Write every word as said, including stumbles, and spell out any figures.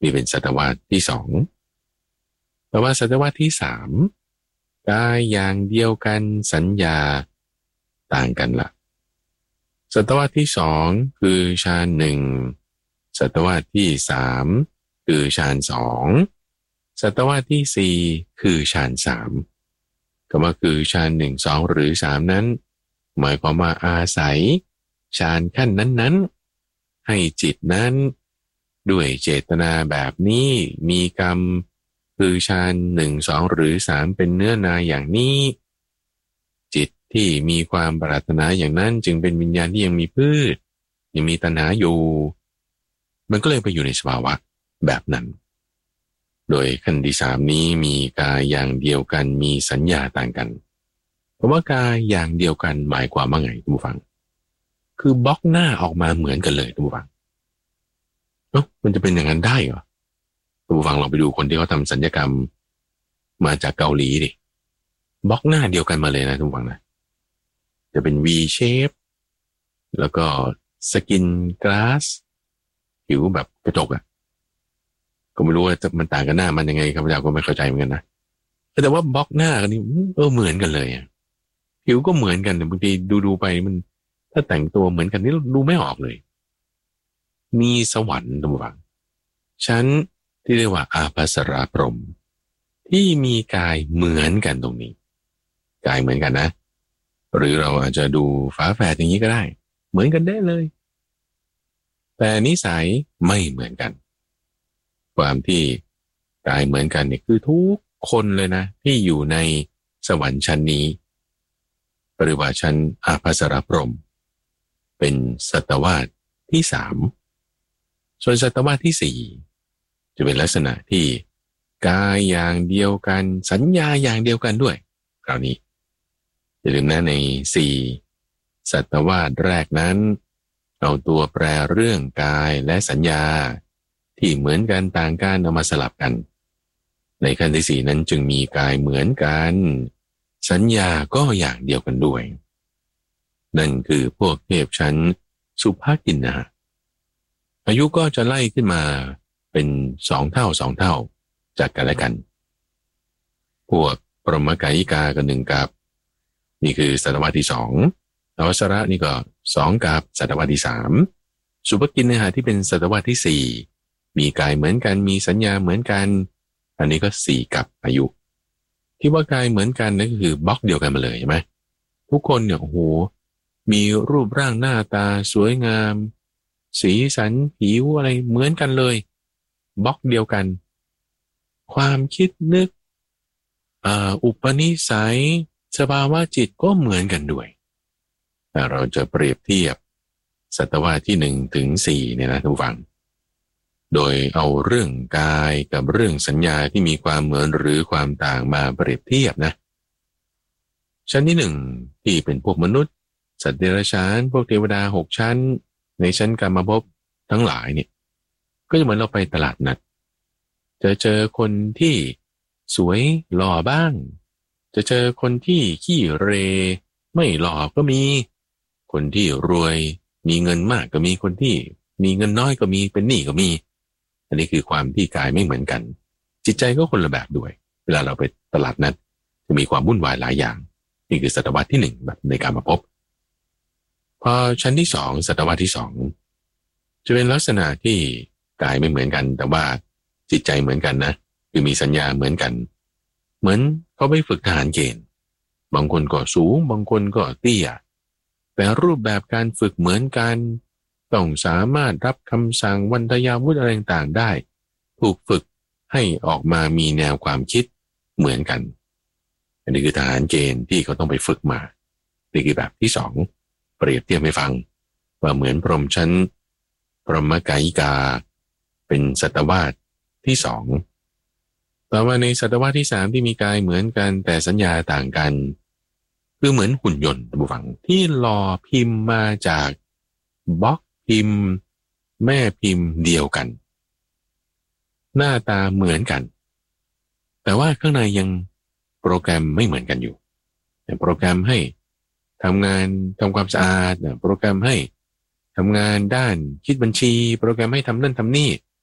นี่เป็นศตวรรษที่สองแต่ว่าศตวรรษที่สามกายอย่างเดียวกันสัญญาต่างกันละศตวรรษที่สองคือฌานหนึ่งศตวรรษที่สามคือฌานสองศตวรรษที่สี่คือฌานสามก็ว่าคือฌานหนึ่งสองหรือสามนั้นหมายความว่าอาศัยฌานขั้นนั้นๆให้จิตนั้นด้วยเจตนาแบบนี้มีกรรมคือฌานหนึ่งสองหรือสามเป็นเนื้อนาอย่างนี้จิตที่มีความปรารถนาอย่างนั้นจึงเป็นวิญญาณที่ยังมีพืชยังมีตัณหาอยู่มันก็เลยไปอยู่ในสภาวะแบบนั้นโดยขั้นที่สามนี้มีกายอย่างเดียวกันมีสัญญาต่างกันเพราะว่ากายอย่างเดียวกันหมายความว่าไงท่านผู้ฟังคือบล็อกหน้าออกมาเหมือนกันเลยท่านผู้ฟังเอ้ามันจะเป็นอย่างนั้นได้เหรอท่านผู้ฟังลองไปดูคนที่เขาทำสัญญกรรมมาจากเกาหลีดิบล็อกหน้าเดียวกันมาเลยนะท่านผู้ฟังนะจะเป็น V shape แล้วก็สกินกลาสผิวแบบกระจกอะก็ไม่รู้ว่ามันต่างกันหน้ามันยังไงข้าพเจ้าก็ไม่เข้าใจเหมือนกันนะแต่ว่าบล็อกหน้ากันนี่เออเหมือนกันเลยอะผิวก็เหมือนกันแต่บางทีดูๆไปมันถ้าแต่งตัวเหมือนกันนี่ดูไม่ออกเลยมีสวรรค์ท่านผู้ฟังชั้นที่เรียกว่าอาภัสราพรหมที่มีกายเหมือนกันตรงนี้กายเหมือนกันนะหรือเราอาจจะดูฝาแฝดอย่างนี้ก็ได้เหมือนกันได้เลยแต่นิสัยไม่เหมือนกันความที่กายเหมือนกันเนี่ยคือทุกคนเลยนะที่อยู่ในสวรรค์ชั้นนี้ปริวาชั้นอาภัสราพรหมเป็นสัตวาสที่สามส่วนสัตวาสที่สี่จะเป็นลักษณะที่กายอย่างเดียวกันสัญญาอย่างเดียวกันด้วยคราวนี้อย่าลืมนะในสี่สัตวาสแรกนั้นเอาตัวแปรเรื่องกายและสัญญาที่เหมือนกันต่างกันเอามาสลับกันในขั้นที่สี่นั้นจึงมีกายเหมือนกันสัญญาก็อย่างเดียวกันด้วยนั่นคือพวกเทพชั้นสุภกินนะอายุก็จะไล่ขึ้นมาเป็นสองเท่าสองเท่าจากกันและกันพวกปรมกายิกากันหนึ่งกับนี่คือศตวรรษที่สองอวสระนี่ก็สองกับศตวรรษที่สามสุภกินนะฮะที่เป็นศตวรรษที่สี่มีกายเหมือนกันมีสัญญาเหมือนกันอันนี้ก็สี่กับอายุที่ว่ากายเหมือนกันนั่นก็คือบล็อกเดียวกันมาเลยใช่ไหมทุกคนเนี่ยโอ้โหมีรูปร่างหน้าตาสวยงามสีสันผิวอะไรเหมือนกันเลยบล็อกเดียวกันความคิดนึกอ่าอุปนิสัยสภาวะจิตก็เหมือนกันด้วยแต่เราจะเปรียบเทียบศตวรรษที่หนึ่งถึงสี่เนี่ยนะทุกฝั่งโดยเอาเรื่องกายกับเรื่องสัญญาที่มีความเหมือนหรือความต่างมาเปรียบเทียบนะชั้นที่หนึ่งที่เป็นพวกมนุษย์สัตว์เดรัจฉานพวกเทวดาหกชั้นในชั้นกรรมภพทั้งหลายเนี่ยก็จะเหมือนเราไปตลาดนัดจะเจอคนที่สวยหล่อบ้างจะเจอคนที่ขี้เรไม่หล่อก็มีคนที่รวยมีเงินมากก็มีคนที่มีเงินน้อยก็มีเป็นหนี้ก็มีอันนี้คือความที่กายไม่เหมือนกันจิตใจก็คนละแบบด้วยเวลาเราไปตลาดนัดจะมีความวุ่นวายหลายอย่างนี่คือศตวรรษที่หนึ่งแบบในการมาพบพอชั้นที่สองศตวรรษที่สองจะเป็นลักษณะที่กายไม่เหมือนกันแต่ว่าจิตใจเหมือนกันนะคือมีสัญญาเหมือนกันเหมือนเขาไปฝึกทหารเกณฑ์บางคนก็สูงบางคนก็เตี้ยแต่รูปแบบการฝึกเหมือนกันต้องสามารถรับคำสั่งวรรณยาวุธอะไรต่างๆได้ถูกฝึกให้ออกมามีแนวความคิดเหมือนกันอันนี้คือทหารเกณฑ์ที่เขาต้องไปฝึกมานี่คือแบบที่สองเปรียบเทียบให้ฟังว่าเหมือนพรหมชั้นพรหมกายิกาเป็นสัตวาสที่สองต่อมาในสัตวาสที่สามที่มีกายเหมือนกันแต่สัญญาต่างกันคือเหมือนหุ่นยนต์ท่านผู้ฟังที่หล่อพิมพ์มาจากบล็อกพิมพ์แม่พิมพ์เดียวกันหน้าตาเหมือนกันแต่ว่าข้างในยังโปรแกรมไม่เหมือนกันอยู่โปรแกรมให้ทำงานทำความสะอาดโปรแกรมให้ทำงานด้านคิดบัญชีโปรแกรมให้ทำนั่นทำนี่